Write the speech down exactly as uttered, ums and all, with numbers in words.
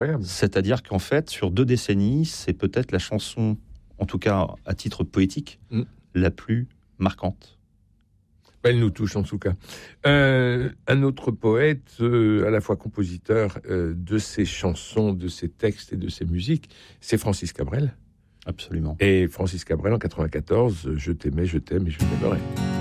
Incroyable. C'est-à-dire qu'en fait, sur deux décennies, c'est peut-être la chanson, en tout cas à titre poétique, mm. la plus marquante. Elle nous touche en tout cas. Euh, un autre poète, euh, à la fois compositeur euh, de ses chansons, de ses textes et de ses musiques, c'est Francis Cabrel. Absolument. Et Francis Cabrel en quatre-vingt-quatorze, je t'aimais, je t'aime et je t'aimerai.